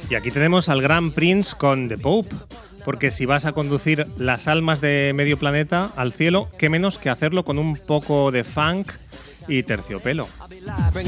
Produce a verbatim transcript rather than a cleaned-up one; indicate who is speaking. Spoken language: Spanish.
Speaker 1: Y aquí tenemos al Gran Prince con The Pope, porque si vas a conducir las almas de medio planeta al cielo, qué menos que hacerlo con un poco de funk y terciopelo.